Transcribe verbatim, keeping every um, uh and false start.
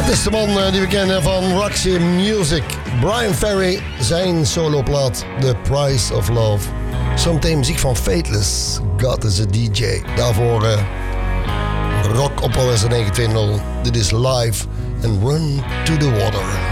is de man die we kennen van Roxy Music. Brian Ferry, zijn soloplaat The Price of Love. Zometeen muziek van Fateless, God is a D J. Daarvoor uh, rock op O S negen twintig. Dit is Live and Run to the Water.